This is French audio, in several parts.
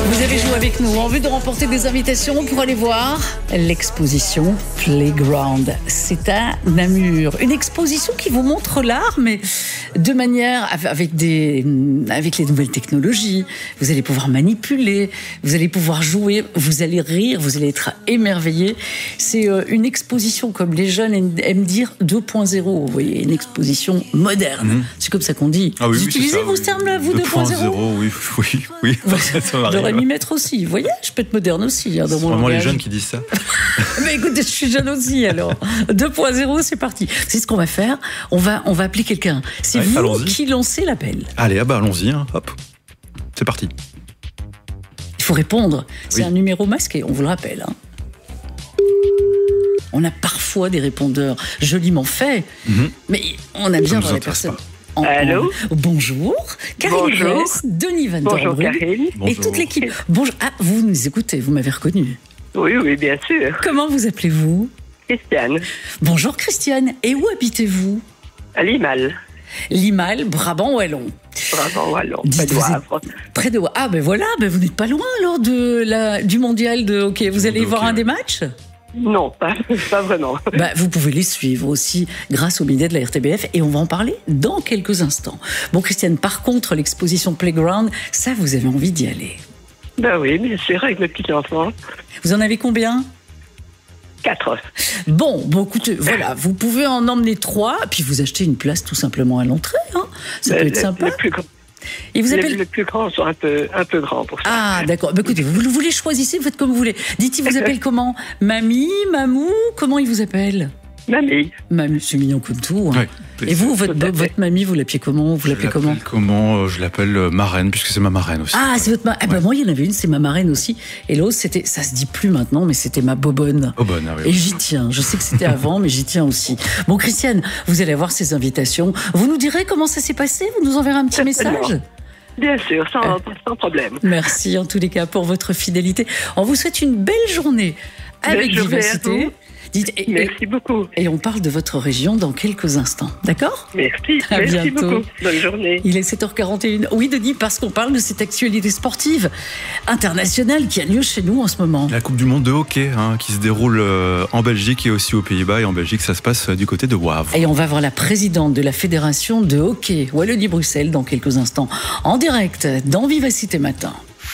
Vous avez joué avec nous en vue de remporter des invitations pour aller voir l'exposition Playground. C'est à Namur. Une exposition qui vous montre l'art, mais de manière avec les nouvelles technologies. Vous allez pouvoir manipuler, vous allez pouvoir jouer, vous allez rire, vous allez être émerveillés. C'est une exposition, comme les jeunes aiment dire, 2.0. Vous voyez, une exposition moderne. C'est comme ça qu'on dit. Ah oui, vous utilisez vos termes-là, vous, 2.0? Oui. J'aurais m'y mettre aussi. Vous voyez, je peux être moderne aussi. Dans mon vraiment langage. les jeunes qui disent ça. Mais écoutez, je suis jeune aussi, alors. 2.0, c'est parti. C'est ce qu'on va faire. On va appeler quelqu'un. C'est vous qui lancez l'appel. Allez, allons-y. Hop. C'est parti. Il faut répondre. C'est un numéro masqué, on vous le rappelle. On a parfois des répondeurs joliment faits, mais on a bien voir les personnes. Allô. Bonjour, Karine Gress, Denis Van der Brugge et toute l'équipe. Bonjour. Ah, vous nous écoutez, vous m'avez reconnu. Oui, bien sûr. Comment vous appelez-vous? Christiane. Bonjour Christiane. Et où habitez-vous? À Limal. Limal, Brabant Wallon. Brabant Wallon, près de Wavre. Près de Wavre. Ah ben voilà, vous n'êtes pas loin alors du mondial de hockey. Vous allez voir un des matchs? Non, pas vraiment. Vous pouvez les suivre aussi grâce au bidet de la RTBF et on va en parler dans quelques instants. Bon Christiane, par contre, l'exposition Playground, ça vous avez envie d'y aller? Oui, bien sûr, avec mes petits-enfants. Vous en avez combien? 4. Bon, écoutez, voilà, vous pouvez en emmener 3, puis vous achetez une place tout simplement à l'entrée. Ça peut être sympa. Et les plus grands sont un peu grands pour ça. Ah, d'accord. Écoutez, vous les choisissez, vous faites comme vous voulez. Dites-il vous appelle comment? Mamie, Mamou, comment il vous appelle? Mamie. Mamie, c'est mignon comme tout. Ouais, et vous, votre mamie, vous l'appelez comment? Je l'appelle marraine, puisque c'est ma marraine aussi. Ah, c'est votre marraine. Moi, il y en avait une, c'est ma marraine aussi. Et l'autre, ça se dit plus maintenant, mais c'était ma bobonne. Bobonne, oui. Et j'y tiens. Je sais que c'était avant, mais j'y tiens aussi. Bon, Christiane, vous allez avoir ces invitations. Vous nous direz comment ça s'est passé? Vous nous enverrez un petit message? Bien sûr, sans problème. Merci en tous les cas pour votre fidélité. On vous souhaite une belle journée avec vivacité. Merci beaucoup. Et on parle de votre région dans quelques instants. D'accord? Merci. Merci beaucoup. Bonne journée. Il est 7h41. Oui, Denis, parce qu'on parle de cette actualité sportive internationale qui a lieu chez nous en ce moment. La Coupe du Monde de hockey qui se déroule en Belgique et aussi aux Pays-Bas. Et en Belgique, ça se passe du côté de Wavre. Et on va voir la présidente de la Fédération de hockey Wallonie-Bruxelles dans quelques instants. En direct dans Vivacité Matin.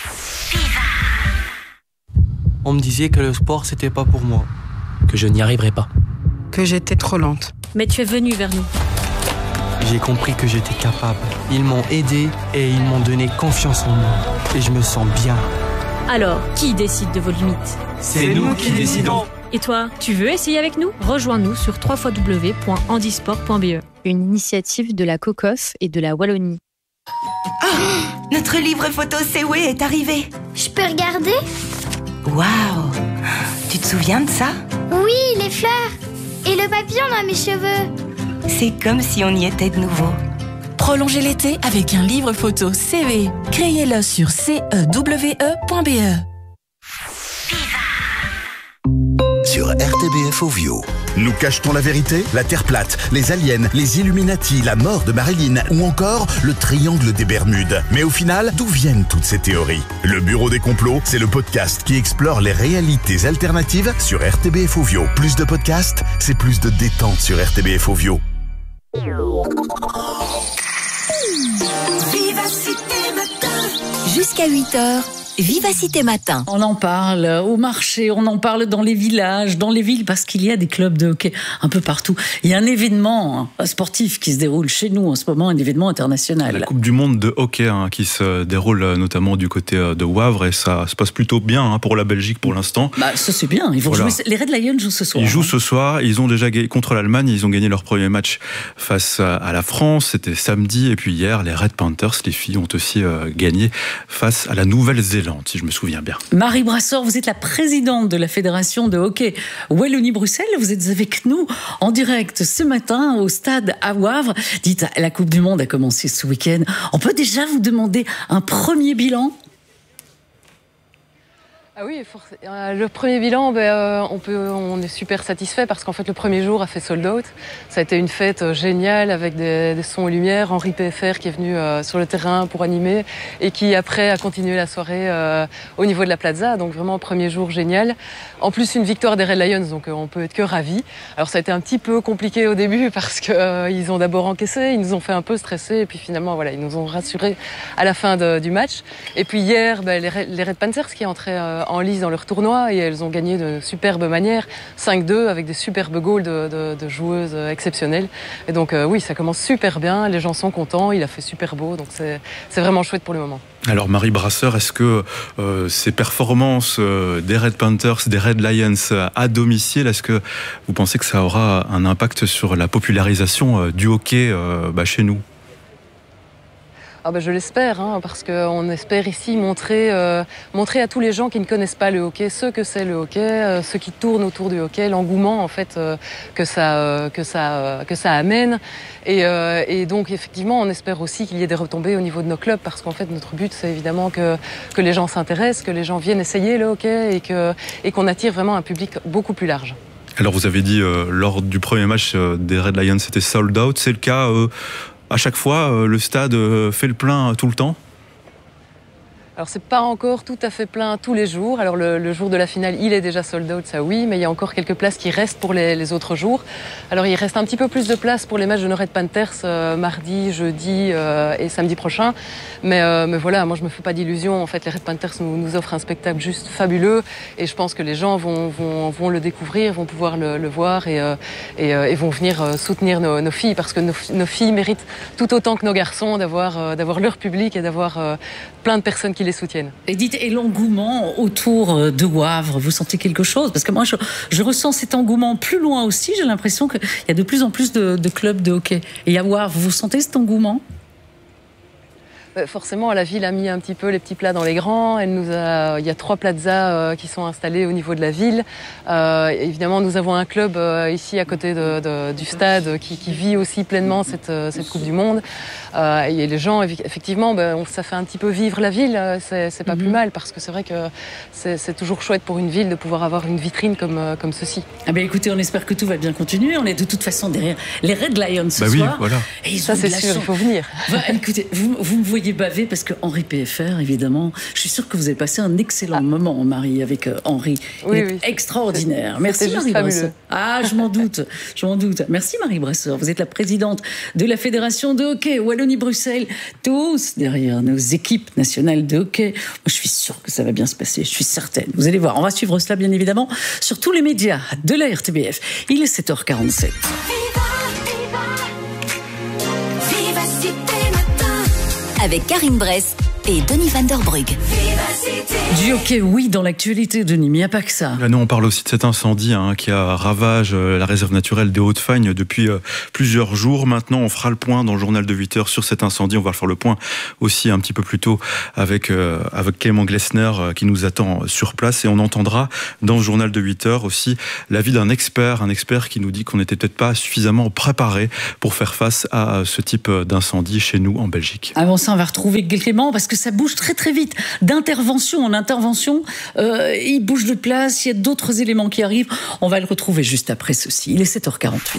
On me disait que le sport, c'était pas pour moi. Que je n'y arriverais pas. Que j'étais trop lente. Mais tu es venu vers nous. J'ai compris que j'étais capable. Ils m'ont aidé et ils m'ont donné confiance en moi. Et je me sens bien. Alors, qui décide de vos limites? C'est nous qui décidons. Et toi, tu veux essayer avec nous? Rejoins-nous sur www.handisport.be. Une initiative de la COCOF et de la Wallonie. Oh, notre livre photo CW est arrivé. Je peux regarder? Waouh! Tu te souviens de ça? Oui, les fleurs et le papillon dans mes cheveux. C'est comme si on y était de nouveau. Prolongez l'été avec un livre photo CV. Créez-le sur cewe.be. Sur RTBF Ovio. Nous cachetons la vérité, la Terre plate, les aliens, les Illuminati, la mort de Marilyn ou encore le triangle des Bermudes. Mais au final, d'où viennent toutes ces théories? Le Bureau des complots, c'est le podcast qui explore les réalités alternatives sur RTBF Ovio. Plus de podcasts, c'est plus de détente sur RTBF Ovio. Vivacité Matin. Jusqu'à 8h. Vivacité Matin. On en parle au marché, on en parle dans les villages, dans les villes, parce qu'il y a des clubs de hockey un peu partout. Il y a un événement sportif qui se déroule chez nous en ce moment, un événement international. La Coupe du Monde de hockey qui se déroule notamment du côté de Wavre, et ça se passe plutôt bien pour la Belgique pour l'instant. Ça c'est bien, ils vont jouer. Les Red Lions jouent ce soir. Ils jouent ce soir, ils ont déjà gagné contre l'Allemagne, ils ont gagné leur premier match face à la France, c'était samedi, et puis hier, les Red Panthers, les filles, ont aussi gagné face à la Nouvelle-Zélande, si je me souviens bien. Marie Brasseur, vous êtes la présidente de la Fédération de hockey Wallonie-Bruxelles. Vous êtes avec nous en direct ce matin au stade à Wavre. Dites, la Coupe du Monde a commencé ce week-end. On peut déjà vous demander un premier bilan? Ah oui, le premier bilan, on est super satisfait parce qu'en fait le premier jour a fait sold out. Ça a été une fête géniale avec des sons et lumières. Henri PFR qui est venu sur le terrain pour animer et qui après a continué la soirée au niveau de la plaza. Donc vraiment premier jour génial. En plus une victoire des Red Lions, donc on peut être que ravis. Alors ça a été un petit peu compliqué au début parce que ils ont d'abord encaissé, ils nous ont fait un peu stresser et puis finalement voilà ils nous ont rassurés à la fin du match. Et puis hier les Red Panthers qui entraient en lice dans leur tournoi et elles ont gagné de superbes manières, 5-2 avec des superbes goals de joueuses exceptionnelles. Et donc oui, ça commence super bien, les gens sont contents, il a fait super beau, donc c'est vraiment chouette pour le moment. Alors Marie Brasseur, est-ce que ces performances des Red Panthers, des Red Lions à domicile, est-ce que vous pensez que ça aura un impact sur la popularisation du hockey chez nous ? Je l'espère, parce qu'on espère ici montrer à tous les gens qui ne connaissent pas le hockey ce que c'est le hockey, ceux qui tournent autour du hockey, l'engouement en fait que ça amène. Et donc effectivement, on espère aussi qu'il y ait des retombées au niveau de nos clubs, parce qu'en fait notre but c'est évidemment que les gens s'intéressent, que les gens viennent essayer le hockey et qu'on attire vraiment un public beaucoup plus large. Alors vous avez dit lors du premier match des Red Lions c'était sold out, c'est le cas à chaque fois, le stade fait le plein tout le temps ? Alors c'est pas encore tout à fait plein tous les jours. Alors le jour de la finale, il est déjà sold out, ça oui, mais il y a encore quelques places qui restent pour les autres jours. Alors il reste un petit peu plus de place pour les matchs de nos Red Panthers mardi, jeudi et samedi prochain. Mais voilà, moi je me fais pas d'illusions. En fait, les Red Panthers nous offrent un spectacle juste fabuleux et je pense que les gens vont le découvrir, vont pouvoir le voir et vont venir soutenir nos filles, parce que nos filles méritent tout autant que nos garçons d'avoir leur public et d'avoir plein de personnes qui les soutiennent. Et dites, et l'engouement autour de Wavre, vous sentez quelque chose ? Parce que moi, je ressens cet engouement plus loin aussi. J'ai l'impression qu'il y a de plus en plus de clubs de hockey. Et à Wavre, vous sentez cet engouement ? Forcément, la ville a mis un petit peu les petits plats dans les grands. Il y a 3 plazas qui sont installés au niveau de la ville. Évidemment, nous avons un club ici à côté du stade qui vit aussi pleinement cette Coupe du Monde. Et les gens, effectivement, ça fait un petit peu vivre la ville. C'est pas plus mal, parce que c'est vrai que c'est toujours chouette pour une ville de pouvoir avoir une vitrine comme ceci. Écoutez, on espère que tout va bien continuer. On est de toute façon derrière les Red Lions ce soir. Oui, voilà. Et ça, c'est sûr, il faut venir. Écoutez, vous me voyez baver parce que Henri PFR, évidemment, je suis sûre que vous avez passé un excellent moment, Marie, avec Henri. Oui. Extraordinaire. Merci Marie Brasseur. Je m'en doute. Merci Marie Brasseur. Vous êtes la présidente de la Fédération de hockey Wallonie-Bruxelles. Tous derrière nos équipes nationales de hockey. Je suis sûre que ça va bien se passer. Je suis certaine. Vous allez voir. On va suivre cela, bien évidemment, sur tous les médias de la RTBF. Il est 7h47. Avec Karine Bress et Denis Van Der Brugge. Du hockey, oui, dans l'actualité, Denis, mais il n'y a pas que ça. Là, nous, on parle aussi de cet incendie qui ravage la réserve naturelle des Hauts-de-Fagne depuis plusieurs jours. Maintenant, on fera le point dans le journal de 8h sur cet incendie. On va faire le point aussi un petit peu plus tôt avec Clément Glessner qui nous attend sur place. Et on entendra dans le journal de 8h aussi l'avis d'un expert qui nous dit qu'on n'était peut-être pas suffisamment préparé pour faire face à ce type d'incendie chez nous en Belgique. Avant ça, on va retrouver Clément parce que ça bouge très très vite. D'intervention en intervention, il bouge de place, il y a d'autres éléments qui arrivent. On va le retrouver juste après ceci. Il est 7h48.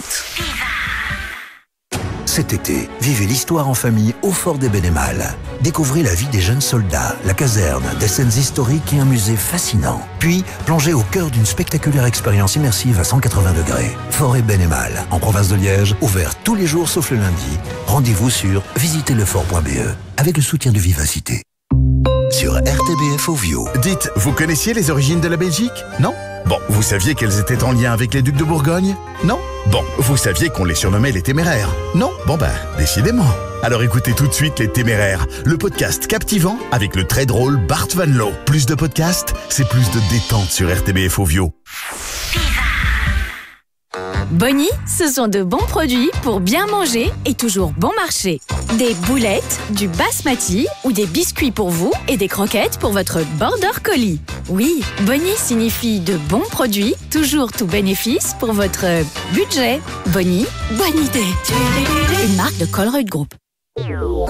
Cet été, vivez l'histoire en famille au Fort des Bénémales. Découvrez la vie des jeunes soldats, la caserne, des scènes historiques et un musée fascinant. Puis, plongez au cœur d'une spectaculaire expérience immersive à 180 degrés. Fort et Bénémales, en province de Liège, ouvert tous les jours sauf le lundi. Rendez-vous sur visitezlefort.be avec le soutien de Vivacité. Sur RTBF Ovio. Dites, vous connaissiez les origines de la Belgique ? Non ? Bon, vous saviez qu'elles étaient en lien avec les ducs de Bourgogne ? Non ? Bon, vous saviez qu'on les surnommait les Téméraires ? Non ? Bon décidément. Alors écoutez tout de suite Les Téméraires, le podcast captivant avec le très drôle Bart Van Loo. Plus de podcasts, c'est plus de détente sur RTBF Ovio. Bonnie, ce sont de bons produits pour bien manger et toujours bon marché. Des boulettes, du basmati ou des biscuits pour vous et des croquettes pour votre border collie. Oui, Bonnie signifie de bons produits, toujours tout bénéfice pour votre budget. Bonnie, bonne idée. Une marque de Colruyt Group.